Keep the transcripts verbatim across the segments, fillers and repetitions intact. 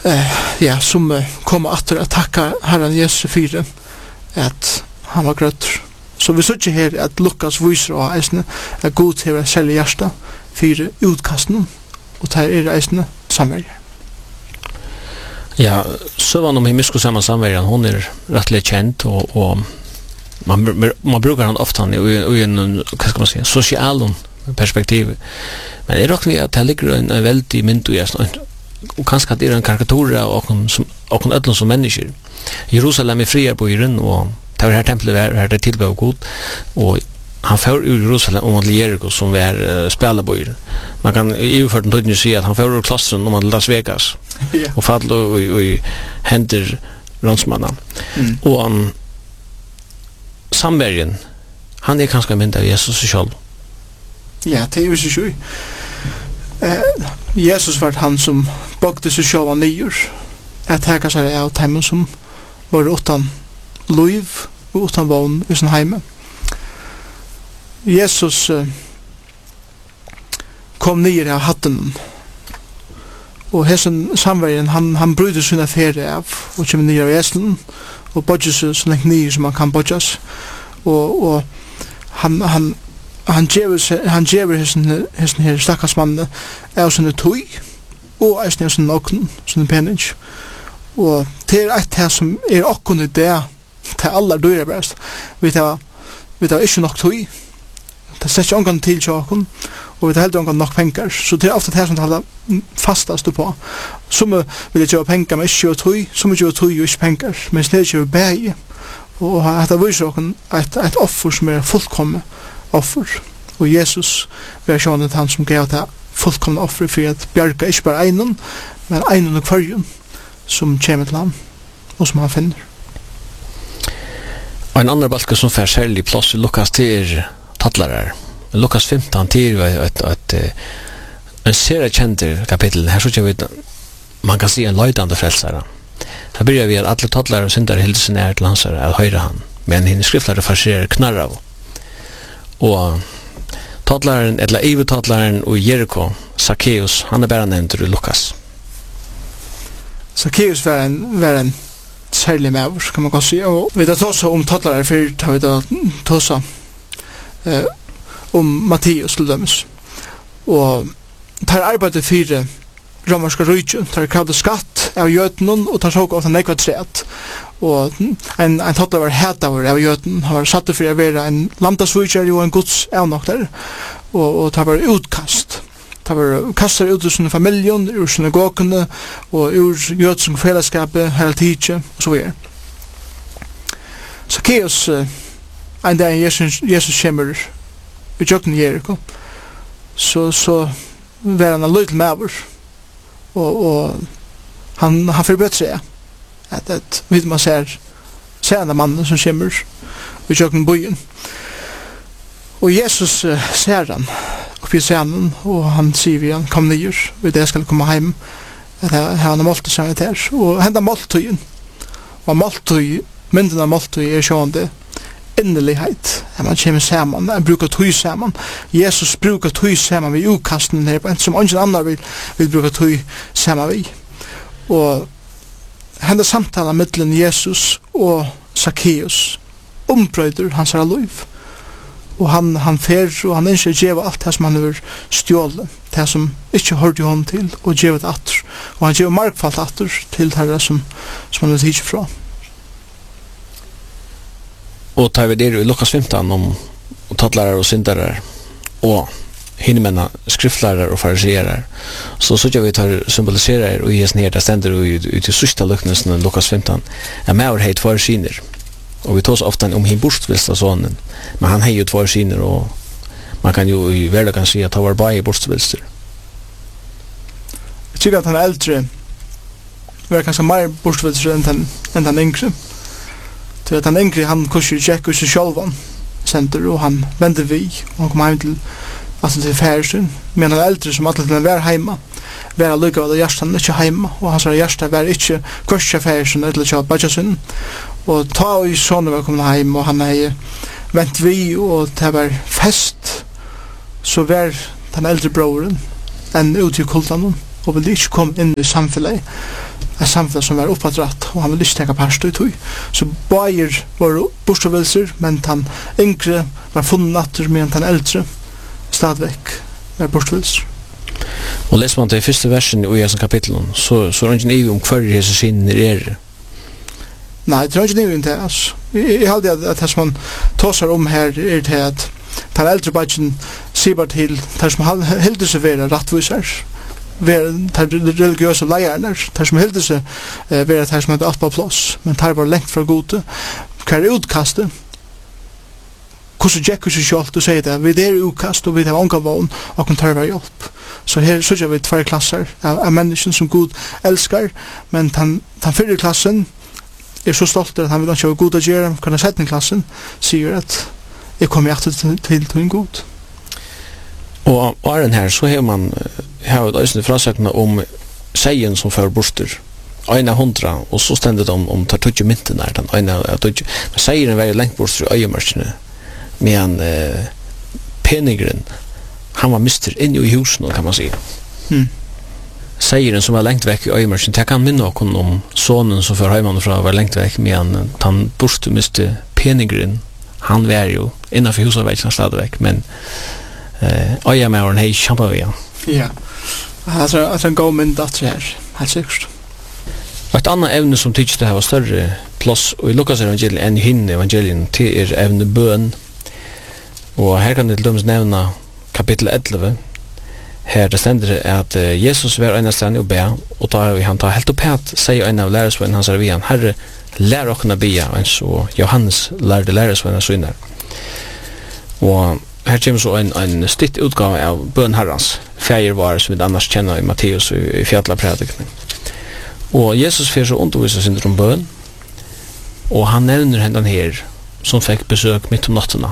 eh, ja, som uh, kommer atter at takka Herren Jesus fyra at han var grøtter. Så vi sier her at Lukas viser og eisne at god til å selge hjärsta fyra utkasten og tar er eisne samverger. Ja, søvann om himmelsko saman samvergen, hon er rettelig kjent, og, og man, man brukar han ofta i, i en, hva skal man si, social perspektiv. Men jeg råkner at det ligger en, en veldig mynd i og kanskje at det er en karikatur av åkken ødlån som mennesker. Jerusalem er friar på Iren, og det var her tempelet var, her det tilbøy og god, og han får ur Jerusalem om til Jericho som var uh, spelabøyr. Man kan i uførten tøyden si at han får ur klostren om til Las Vegas yeah. og fall og, og, og henter rånsmanna. Mm. Og um, samvergen, han er kanskje mynd av Jesus selv. Ja, det er jo så uh, Jesus var han som bøkte seg selv av nyer. Jeg tenker seg av teimen som var utan liv og utan vogn i sin heime. Jesus uh, kom nyer av hatten og hessen samvergen han, han brydde sina ferie av og kom nyer av jeslen og bodde seg så lengt nyer som han kan boddes og, og han han han gjør han gjør hessen hessen her stakkars mann av sinne tøy og eisen av sinne oknen sinne pening og til et her som er oknen i det til alle dyrer best vi tar vi tar ikke nok tøy det setter ikke omgang til tjåken, og det er helt omgang nok penger, så det er ofte det som taler fastast på. Som vil jeg gjøre penger, men ikke gjøre tøy, som vil gjøre tøy og ikke penger, men det er ikke gjøre bæg. Og det viser et, et offer som er fullkomne offer. Og Jesus vil sjå at han som gav det fullkomne offer for at bjerga ikke bare einen, men einen og kvarjen som kommer til ham, og som han finner. Og en annen balke som får særlig plass i Lukas til tattlarar. Lukas femton til et, et, et, en serie kjenter kapittel. Her så vi man kan si en løydande frelsare. Her byrjar vi at alle tattlarar og syndare hilsen er til hansare av høyre han, men henne skriftlare farserer knarr av. Og tattlaren, eller ivetattlaren og Jericho, Zacchaeus, han er bare nevnt i Lukas. Zacchaeus var en, var en særlig mæver, kan man godt si. Og vi tar tåsa om tattlarar før, tar vi tar tåsa Uh, om Matteus til dømes og tar arbeidet fire romerska rydtje tar kravde skatt av jøten og tar såg av den nekva træt og en, en tattler var hetaver av jøten han var satt for å være en landasvitsjer og en gods avnokter og, og tar var utkast tar var kastar ut ur sin familjen ur synagogene og ur jøtsen fellesskapet hele tidje og så videre Zacchaeus uh, en dag Jesus, Jesus kommer i tjøkken Jericho så, så var han en liten maver og, og han, han forbød seg at, at vidt man ser ser en av mannen som kommer i tjøkken byen og Jesus uh, ser han oppi scenen og han sier vi han kom nyer og det skal komme hjem at han har målt seg her og henda måltøyen og måltøy mynden av måltøy er sjående innerlighet, at man kommer sammen, man brukar tøy sammen. Jesus brukar tøy sammen ved ukasten her, som ingen annan vil, vil bruka tøy sammen ved. Og henne samtala mittlen Jesus og Zacchaeus ombrøyder hans her liv. Og han, han fer, og han ønsker å gjøre alt det som han har stjålet, det som ikke hørte honom til, og gjøre det atter. Og han gjør markfalt atter til det som, som han har tidsi fra. Og tar vi det i Lukas femton om tattlärare og syndare og hinmenna skriftlärare og fariseere. Så så vi tar symboliserar og ges ner, det stender ut i sista luknelsen i Lukas femton. En maur hei två syner. Og vi tar så ofta om hin bortvilsta sonen. Men han hei jo två syner og man kan jo i verdagen si at han var bare bortvilster. Jeg tykker at han eldre var kanskje mer bortvilster enn den, enn den yngre. Til at han yngre, han kurser tjekk ut seg sjálvan senter, og han vender vi, og han kom heim til altså til færsen, men han eldre som at han var heima, var lykka av hjertan ikke heima, og hans hjertan var ikke kurser færsen, eller tjekk badjasun, og ta i sånne var kommet heim, og han hei vent vi, og det var fest, så var den eldre broren enn ut i kultan, og ville ikke komme inn i samfunnet, ett samfunn som var uppadratt, og han ville ikke tenke parst ut. Så bajer var bortstavelser, men han yngre var funnet natter, men han eldre stadigvæk var bortstavelser. Og leser man til første versen i Ojasen kapitlen, så, så er det ikke om hver hese sinner er. Nei, det er ikke nivå til, altså. Jeg halde at, at det som man tåsar om her er til at den eldre badgen sier bare til det som heldur seg være rattvisar, de religiøse leierne, de som heldur seg være det som heter alt på plass, men det var lengt fra gode. Hva er utkastet? Hvordan jekker seg selv og sier det? Vi er utkast, og vi har ånga vågen, og kan tarve hjelp. Så her sørger vi tverre klasser av, av mennesken som Gud elskar, men den, den fyrre klassen er så stolt at han vil ikke ha god å gjøre, kan ha sett den klassen, sier at jeg kommer hjertet til, til, til en god. Og av den her, så har man her et øyne frasøkene om seien som fører borster. Øyne hundra, og så stendet om, om tar tutsi mynten der, den øyne av tutsi. Men seien var lengt borster i øyemørkene, men eh, penigren, han var mister inne i husen, kan man si. Mm. Seieren som var lengt vekk i øyemørkene, jeg kan minne okkur om sonen som fører heimann fra var lengt vekk, men han borster miste penigren, han var jo innanfor husavvekken stadig vekk, men eh, øyemøren hei kjempa vi, ja. Ja, altså, altså en god mynd at det her, helt sikkert. Et annet evne som tykker det her var større plass og i Lukas evangeliet enn i hinne evangelien til er evne bøn. Og her kan det til dømes nevne kapittel elleve. Her det stender at uh, Jesus var øyne stedet og be, og da har han ta helt opp at sier øyne av læresvennen hans er vi han, Herre, lær okkene bia, og Johannes lærte læresvennen sønner. Og her kommer så en, en stitt utgave av bøn herrens, feiervarer som vi annars kjenner i Matteus og i fjallapredikene. Og Jesus fyrir så underviser sin om bøn, og han nevner hendan her som fikk besøk mitt om nattena.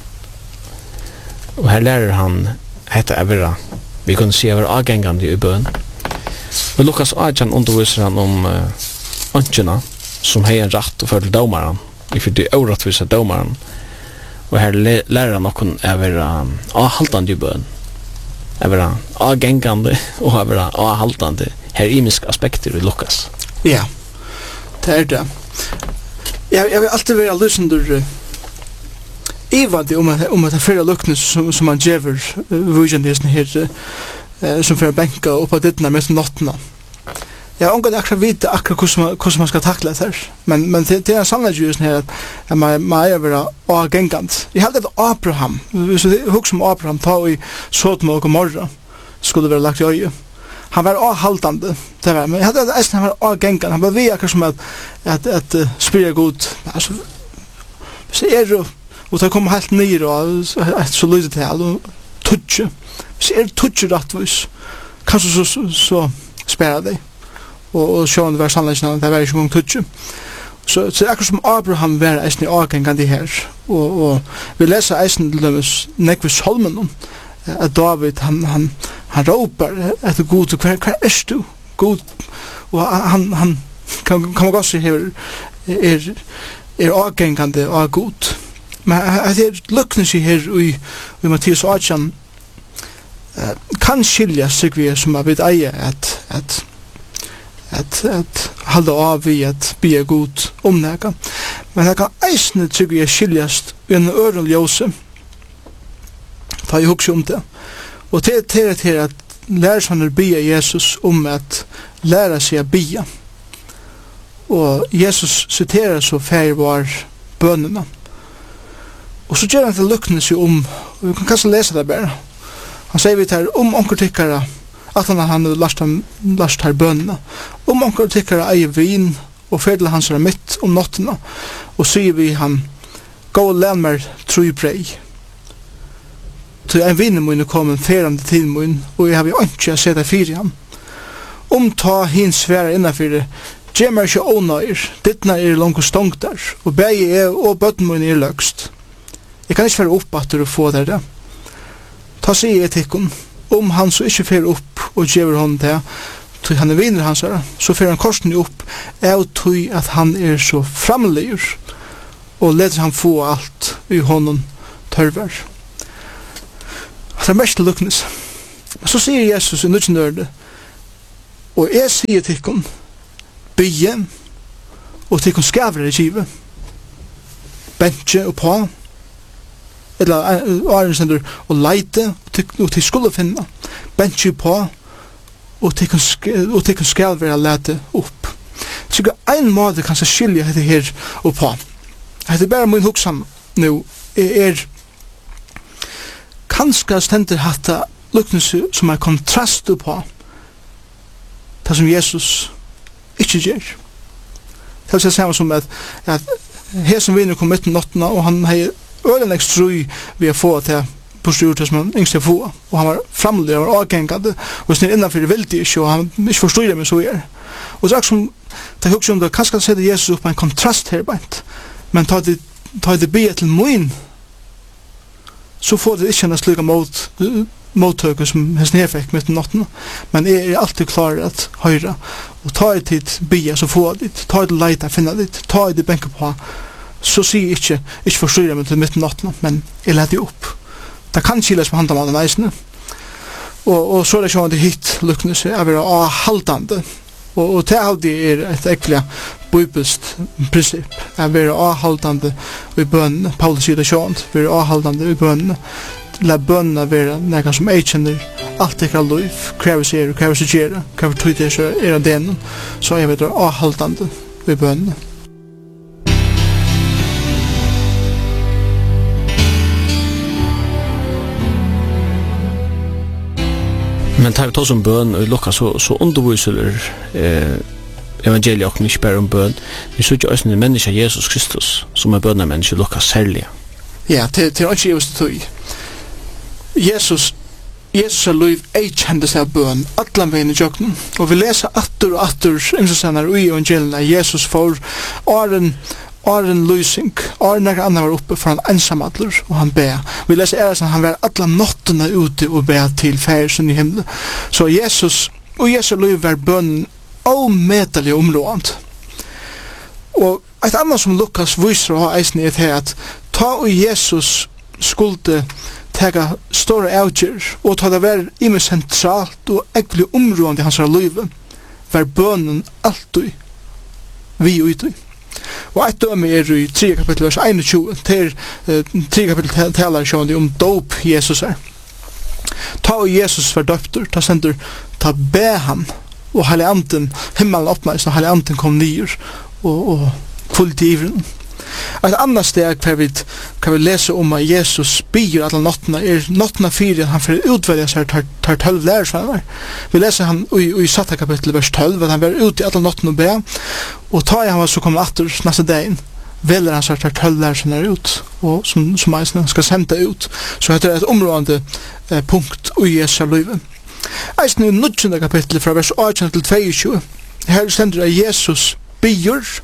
Og her lærer han hette Evera, vi kunne si Evera avgengande i bøn. Og Lukas Ajan underviser han om uh, ønskjena som hei en rett og følge domaren, i fyrir de øvrattvisa domaren. Og her lærer han nokken Evera avhaltande i bøn. Evera avgengande og Evera avhaltande. Her imiske aspekter i Lukas. Ja, det er det. Jeg, jeg vil alltid være lysendur uh, ivandi om at, om at det fyrre lukkene som, som man djever uh, vujandisen her uh, som fyrir benka oppa dittna med nottena. Jeg har omgått akkurat vite akkurat hvordan man, man skal takle det her. Men, men det, det er en sannhetsjusen her at, at man, man er vera avgengant. Jeg held at Abraham, hvis vi husker om Abraham, ta i Sodom og Gomorra, skulle være lagt i øye. Han var avhaltande, det var, men jeg hadde at han var avgengande, han var vi akkurat som at, at, at uh, spyrir god, altså, hvis jeg er og, og det kommer helt nyr og så lydet til all, og tudje, hvis jeg er tudje rattvis, kanskje så, så, så spæra deg, og, og sjå om det var sannleggen, det var ikke noen tudje. Så, så det er akkurat som Abraham var eisen i avgengande her, og, og vi leser eisen til dømes nekvis holmen, at David, han, han, han råper etter god, og hver, hver er du? God, og han, han kan, kan man godt si her, er, er avgengande av god. Men at det er lukkende seg her i, i Mattias Ajan, uh, kan skilja seg vi som er vidt eie at, at, at, at halda av vi at vi er god omnega. Men det kan eisne seg vi skiljast i en øren ljøse, ta i hugsa om det. Og til til til at lærersvanner bia Jesus om at læra seg å bia. Og Jesus citerar så fær var bønene. Og så gjør han til lukkene seg om, og vi kan kanskje lese det bare. Han sier vi til om onker tykkere, at han har last her bønene. Om onker tykkere eier vin, og ferdel hans er mitt om nottene, og sier vi han, gå og lær meg tro i brei. Så en vinner mun er kommet ferande til mun, og jeg har jo ikke sett deg fyr i ham. Om ta hins svære innanfyrir, gjemmer ikke ånøyr, dittna er langt stongt der, og begge er og bøtten mun er løgst. Jeg kan ikke være opp at du får der det. Ta seg i etikken, om han så ikke fer opp og gjemmer hånden det, til han er vinner hans her, så fer han korsen opp, og til at han er så framlegur, og leder han få alt i hånden tørver. Det er mest lukknes. Men så sier Jesus i nødvendig, og jeg sier til dem, bygge, og til kun skavre givet. Bentje og på, eller åren sender og leite, og til skulle finne. Bentje på, og til kun skavre lete opp. Så en måte kan seg skilje dette her og på. Det er bare min hoksan nå, er kanskje stender hatta luknes som er kontrast på det som Jesus ikke gjør. Det vil si som at, at her som vinner kom midt i nottene, og han har ølen ekstrui ved å få til postgjort som han yngste få, og han var framlig, han var avgengad, og snitt innanfor det veldig ikke, og han ikke forstod det med så gjør. Og så er det som, det er om det, kanskje setter Jesus opp med en kontrast her beint, men tar det, tar det be til moin, så får det ikke en slik mot, mottøker som hans nedfikk midt i nottene, men jeg er alltid klar at høyre, og ta det tid bia, så få det, ta det leita, finna det, ta det benke på, så sier jeg ikke, ikke forstår jeg meg til midt i nottene, men jeg leder det opp. Det kan kiles med handel av den eisene, og, og så er det sånn at det hit lukkende seg, jeg vil ha avhaldende, og, og det er et ekkelig bibelsk prinsipp, jeg vil ha avhaldende i bønnene, Paulus sier det sånn, vi er avhaldende i bønnene, la bønna være nega som jeg kjenner alt ikke er liv, krever seg og krever seg gjøre, krever tog det så er det den, så jeg vet det er avhaldende ved bønna. Men tar vi tar som bøn og lukka, så, så underviser eh, evangeliet og ikke bare om bøn. Vi så ikke også en menneske Jesus Kristus, som er bønna menneske lukka særlig. Ja, til, til ikke just tog. Jesus, Jesus er lov ei kjendes av bøn, atlan veien i jøkken, og vi leser atter og atter, innsasenner og i evangelien, Jesus får åren, åren lysing, åren når han var oppe for han ensamadler, og han ber. Vi leser er at han var atlan nottene ute og ber til færsen i himmelen. Så Jesus, og Jesus lov var bønnen omedelig områdant. Og et annet som Lukas viser å ha eisen i det at ta og Jesus skulle tega store avgjør, og ta det være ime sentralt og egentlig områdende i hans liv, var bønnen alltid vi ute. Og et døme er i tre kapittel vers einogtjúgu, til tre kapittel taler sjående om dåp Jesus er. Ta og Jesus var døptur, ta sender, ta be han, og heilig anden, himmelen åpnet, så heilig anden kom nyer, og, og fullt i ivren. Et annet steg hver vi kan vi lese om at Jesus byr alle nottene, er nottene fire, han får utvelge seg tar tølv lærersvenner. Vi leser han i, i satte kapittel vers tølv, at han var ute i alle nottene og be, og ta i han var så kommer atter neste dagen, velger han seg tar tølv lærersvenner ut, og som, som eisen skal sende ut. Så dette er et områdende eh, punkt i Jesu livet. Eisen i nødvendig kapittel fra vers atten til tjueto, her stender at Jesus byr,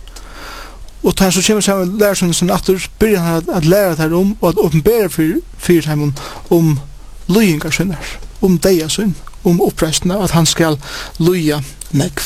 og ta så kommer sammen lærersønnen sin atter, begynner han at lære det om, og at åpenbære for ham om løyingarsønner, om deiasønn, om oppreisene, at han skal løya negv.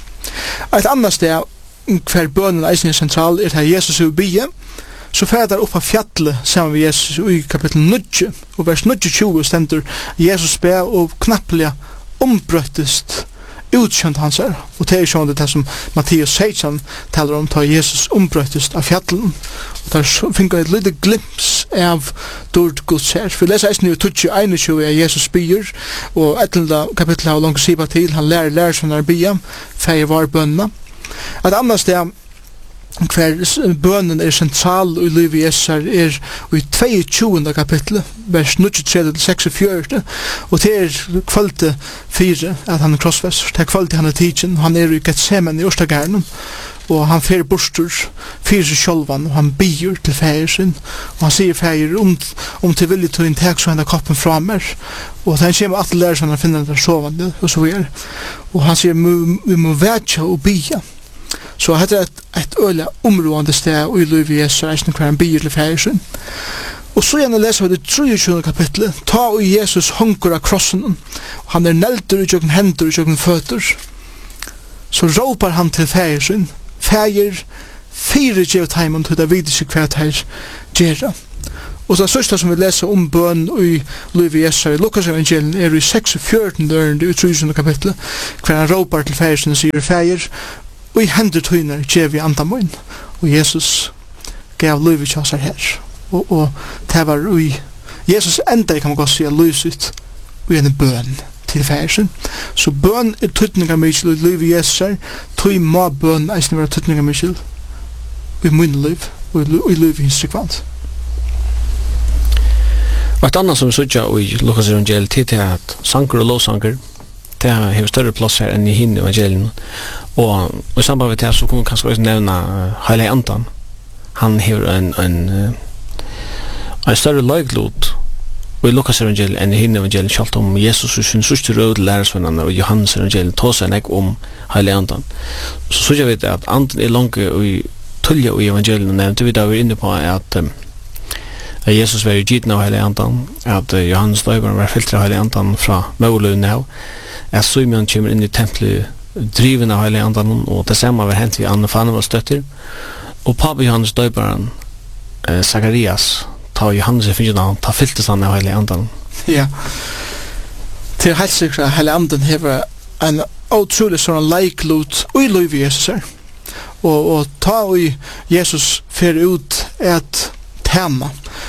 Et annet sted, hver bønnen eisen er sentral, er at Jesus er bygge, så fer der opp av fjallet sammen med Jesus i kapittel nio, og vers nio stender Jesus be og knapplega ombrøttest utkjønt hans er, og det er sånn det som Matteus seksten taler om, ta Jesus ombrøttest av fjallen, og der finner jeg et lite glims av dård Guds her. Vi leser eisen i tutsi einogtjúgu av Jesus byr, og etter kapitlet av langt sipa til, han lærer lærer som er bya, feir var bønna. Et annet sted, hver bønnen er sentral i livet Jesus er, er i tjueåttende kapitlet, vers nittitre til seksogfjøruti, og det er kvalitet fire at han er krossfest, det er kvalitet han er tidsen, han er i Getsemen i Ørstagærnen, og han fer bostur, fyrir seg sjálvan, og han byr til fægir sin, og han sier fægir, om, om til vilje til en tek så henne koppen fra meg, og han kommer at lærer seg han finner det sovande, og så videre, og han sier, vi må vetja og bya. Så dette er et, et øyla områdende sted og i livet Jesus er hver han byr til fægir. Og så gjerne leser vi det tjueåttende kapitlet, ta og Jesus honker av krossen, og han er nelter ut jøkken hender ut jøkken føtter, så råpar han til fægir sin, fægir fire gjev teimen til det videre seg hver teir gjerra. Og så sørste som vi leser om bøn i livet Jesus i Lukas evangelien er i seksogfjørdende døren i tjueåttende kapitlet, hver han råpar til fægir sin, sier fægir, og i hendur tøyner gjev vi andamoin, og Jesus gav liv i kjasar her, og, og det var ui, Jesus enda kan man godt si, lys ut, og en bøn til færsen. Så bøn er tøytninga mykjel, og liv i Jesus her, tøy må bøn eisne være tøytninga mykjel, og i mun liv, og i liv i hinsikvant. Og et annet som vi sutja i Lukas evangeliet til er at sanker og lovsanker det har større plass her enn i hinn evangelien. Og i samband med det så kunne vi kanskje også nevne uh, Heilig Andan. Han har en, en, uh, en større løglot og i Lukas evangeliet enn i hinn evangelien kjalt om Jesus og sin sørste rød lærersvennerne og Johannes evangeliet tog seg nek om Heilig Andan. Så sutja vi at anden er langt og i tullja i evangelien nevnte vi da vi er inne på at um, at Jesus var i gitna av Heilig Andan, at uh, Johannes Døyberen var fylt av Heilig Andan fra Måløyne av, at Simeon kommer inn i tempelet driven av Heilig Andan, og det samme var hent vi Anne Fanevalls døtter, og pappa Johannes Døyberen, uh, Zacharias, ta Johannes i finnes navn, ta fyltes han av Heilig Andan. Ja, til helt sikkert at Heilig Andan hever en utrolig sånn leiklot og i liv i Jesus her, og, og ta i Jesus fer ut et tema,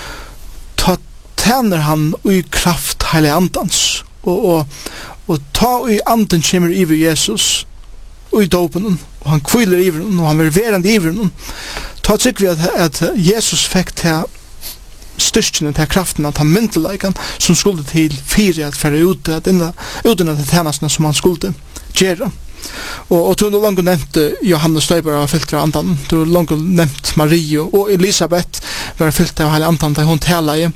ta tæner han i kraft Heilig Andans, og, og, og ta i anden kommer iver Jesus og i dopen, og han kviler iver og han vil verande iver ta tykker vi at, at Jesus fikk til styrkene, til kraften, at han myntelagan som skulle til fire at færre ut at inna, uten at tjenestene som han skulle gjøre. Og, og du har langt nevnt Johannes Døyber var fyllt av andan, du har langt nevnt Marie og Elisabeth var fyllt av Heilig Andan da hun taler i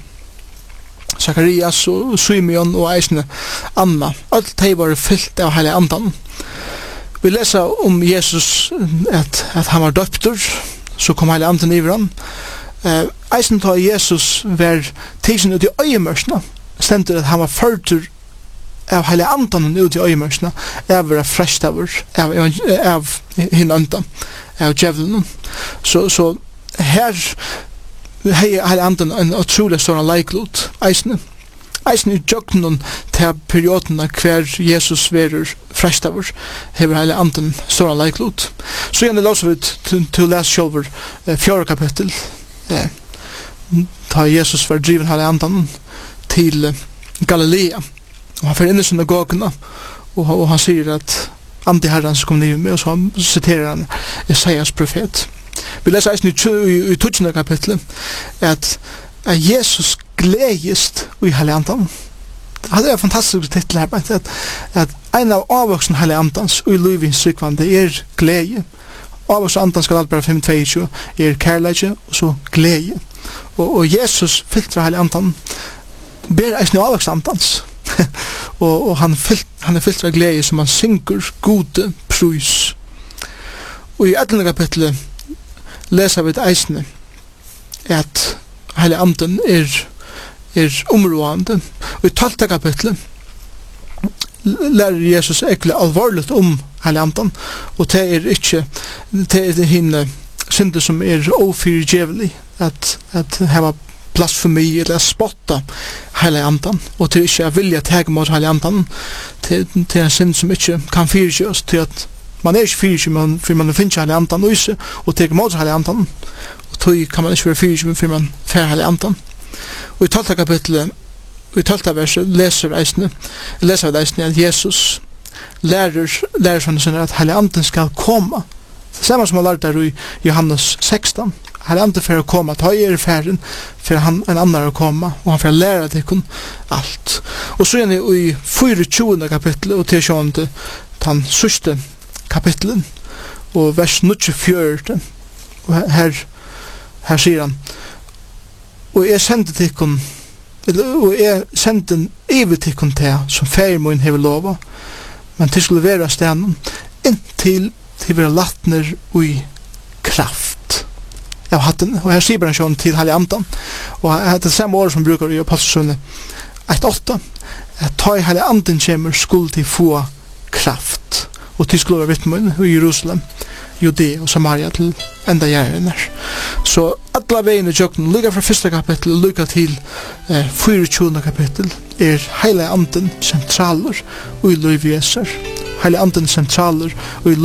Zacharias og Simeon og eisne Anna. Alt de var fyllt av Heilig Andan. Vi leser om Jesus at, at han var døptur, så kom Heilig Andan i han. Uh, eisne da Jesus var tidsen ut i øyemørsna, stendte at han var førtur av Heilig Andan ut i øyemørsna, av å være frest av, av, av hinn andan, av djevelen. Så, så her hei Heilig Andan en utrolig stor leiklot, eisne. Eisne i jøgnen til perioden hver Jesus verur frest av, hever Heilig Andan stor leiklot. Så gjerne låser vi til, til å lese sjølver eh, fjore kapittel, eh, da Jesus var driven Heilig Andan til eh, Galilea. Og han fer inn i synagogene, og, og han sier at Andi Herren som kom ned med, og så han siterer han Isaias profet. Vi leser eisen i, i, i tutsjende kapitlet at, at Jesus gledest i Heilig Andan. Det er en fantastisk titel her, at, at en av avvoksen Heilig Andans og i livins sykvann, det er glede. Avvoksen Andan skal alt bare fem tjueto, er kærleie, og så glede. Og, og Jesus filtrer Heilig Andan, ber eisen i avvoksen Andans. og, og han, fylt, han er fyllt av glede som han synker gode prus. Og i ellevte kapitlet leser vi et eisne at Heilig Anden er, er områdende. Og i tolvte kapitlet lærer Jesus egentlig alvorligt om Heilig Anden, og det er ikke det er henne synder som er ofyrgjevelig at, at heva blasfemi eller spotta Heilig Andan, og til ikke er vilja teg mot Heilig Andan, til, til en synd som ikke kan fyrgjøres, til at man er ikke fyrgjøres, for man finner Heilig Andan også, og teg mot Heilig Andan, og tog kan man ikke være fyrgjøres, for man fer Heilig Andan. Og i tolvte kapitlet, og i tolvte verset, leser vi eisne, leser vi eisne at Jesus lærer, lærer sånn at Heilig Andan skal komme. Det samme som han lærte der i Johannes sexton. Heilig Ande for å komme, ta i er færen, for han en annan å komme, og han for å lære deg alt. Og så er det i tjuefire kapitlet, og til sjående den sørste kapitlet, og vers tjuefire, og her, her sier han, og jeg sendte tikkun, og jeg sendte en evig tikkun til, som færmoen hever lova, men til skulle være stenen, inntil til være latner og i kraft. Jeg har hatt den, og her sier han sånn til Heilig Andan, og jeg har hatt det samme år som brukar i Apostelsunne ett åtta, at ta i Heilig Andan kommer skulle til få kraft, og til skulle være vittmål i Jerusalem, Judea og Samaria til enda gjerne her. Så alle veien i jøkken, lykka fra første kapittel, lykka til eh, tjuefire kapittel, er Heilig Andan sentraler og i liv Jesu. Heilig Andan sentraler og i